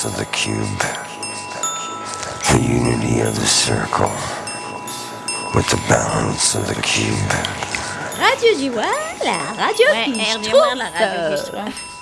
of the cube, the unity of the circle, with the balance of the cube. Radio Jiwa, la radio Ouais, qui RJ1, trouve. la radio qui se trompe.